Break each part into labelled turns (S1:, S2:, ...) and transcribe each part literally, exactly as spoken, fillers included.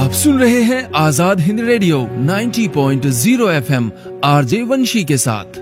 S1: आप सुन रहे हैं आजाद हिंद रेडियो नब्बे पॉइंट ज़ीरो एफएम आरजे वंशी के साथ।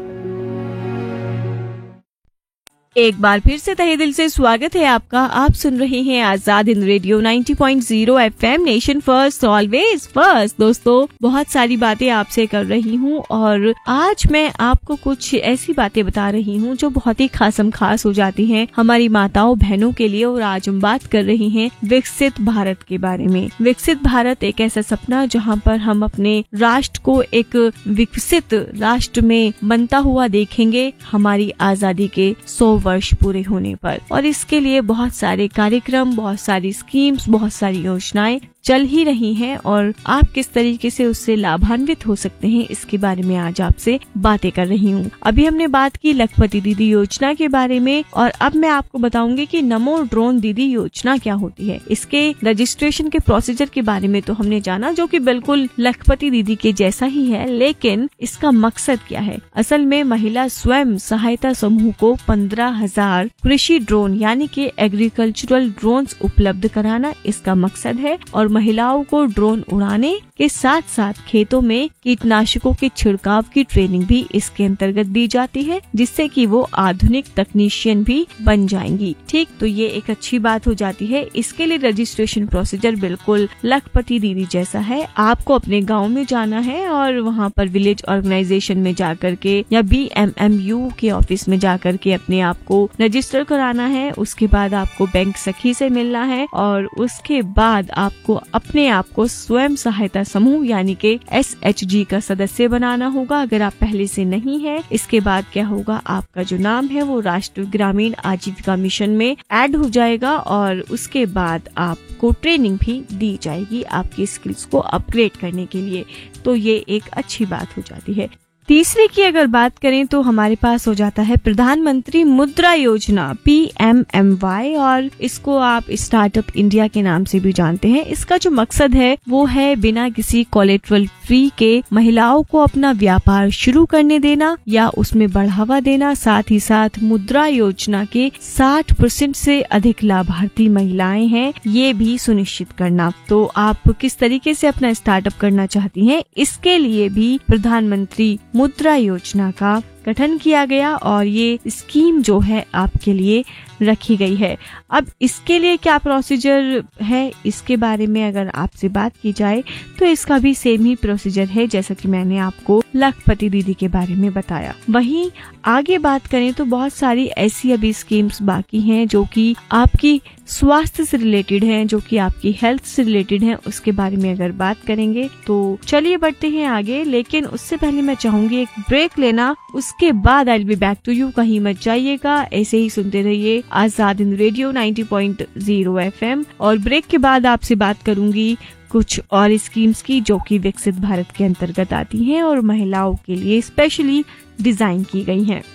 S2: एक बार फिर से तहे दिल से स्वागत है आपका। आप सुन रहे हैं आजाद हिंद रेडियो नब्बे point zero FM, nation first always first. दोस्तों, बहुत सारी बातें आपसे कर रही हूँ और आज मैं आपको कुछ ऐसी बातें बता रही हूँ जो बहुत ही खासम खास हो जाती हैं हमारी माताओं बहनों के लिए। और आज हम बात कर रहे हैं विकसित भारत के बारे में। विकसित भारत एक ऐसा सपना जहाँ पर हम अपने राष्ट्र को एक विकसित राष्ट्र में बनता हुआ देखेंगे हमारी आजादी के सौ वर्ष पूरे होने पर। और इसके लिए बहुत सारे कार्यक्रम, बहुत सारी स्कीम्स, बहुत सारी योजनाएं चल ही रही हैं और आप किस तरीके से उससे लाभान्वित हो सकते हैं इसके बारे में आज आपसे बातें कर रही हूँ। अभी हमने बात की लखपति दीदी योजना के बारे में और अब मैं आपको बताऊंगी कि नमो ड्रोन दीदी योजना क्या होती है। इसके रजिस्ट्रेशन के प्रोसीजर के बारे में तो हमने जाना, जो कि बिल्कुल लखपति दीदी के जैसा ही है, लेकिन इसका मकसद क्या है। असल में महिला स्वयं सहायता समूह को पंद्रह हजार कृषि ड्रोन यानी कि एग्रीकल्चरल ड्रोन्स उपलब्ध कराना इसका मकसद है। और महिलाओं को ड्रोन उड़ाने के साथ साथ खेतों में कीटनाशकों के छिड़काव की ट्रेनिंग भी इसके अंतर्गत दी जाती है, जिससे कि वो आधुनिक तकनीशियन भी बन जाएंगी। ठीक, तो ये एक अच्छी बात हो जाती है। इसके लिए रजिस्ट्रेशन प्रोसीजर बिल्कुल लखपति दीदी जैसा है। आपको अपने गांव में जाना है और वहाँ पर विलेज ऑर्गेनाइजेशन में जाकर के या बी एम एम यू के ऑफिस में जाकर के अपने आप को रजिस्टर कराना है। उसके बाद आपको बैंक सखी से मिलना है और उसके बाद आपको अपने आप को स्वयं सहायता समूह यानी कि एस एच जी का सदस्य बनाना होगा अगर आप पहले से नहीं है। इसके बाद क्या होगा, आपका जो नाम है वो राष्ट्रीय ग्रामीण आजीविका मिशन में ऐड हो जाएगा और उसके बाद आपको ट्रेनिंग भी दी जाएगी आपकी स्किल्स को अपग्रेड करने के लिए। तो ये एक अच्छी बात हो जाती है। तीसरे की अगर बात करें तो हमारे पास हो जाता है प्रधानमंत्री मुद्रा योजना पी एम एम वाई और इसको आप स्टार्टअप इंडिया के नाम से भी जानते हैं। इसका जो मकसद है वो है बिना किसी कोलेटरल फ्री के महिलाओं को अपना व्यापार शुरू करने देना या उसमें बढ़ावा देना। साथ ही साथ मुद्रा योजना के साठ परसेंट से अधिक लाभार्थी महिलाएं हैं, ये भी सुनिश्चित करना। तो आप किस तरीके से अपना स्टार्टअप करना चाहती हैं, इसके लिए भी प्रधानमंत्री मुद्रा योजना का गठन किया गया और ये स्कीम जो है आपके लिए रखी गई है। अब इसके लिए क्या प्रोसीजर है, इसके बारे में अगर आपसे बात की जाए तो इसका भी सेम ही प्रोसीजर है जैसा कि मैंने आपको लखपति दीदी के बारे में बताया। वहीं आगे बात करें तो बहुत सारी ऐसी अभी स्कीम्स बाकी हैं जो कि आपकी स्वास्थ्य से रिलेटेड हैं, जो कि आपकी हेल्थ से रिलेटेड हैं। उसके बारे में अगर बात करेंगे तो चलिए बढ़ते हैं आगे, लेकिन उससे पहले मैं चाहूंगी एक ब्रेक लेना। उसके बाद I will be back to you. कहीं मत जाइएगा, ऐसे ही सुनते रहिए आजाद हिंद रेडियो नब्बे पॉइंट ज़ीरो एफएम। और ब्रेक के बाद आपसे बात करूंगी कुछ और स्कीम्स की जो कि विकसित भारत के अंतर्गत आती हैं और महिलाओं के लिए स्पेशली डिजाइन की गई हैं।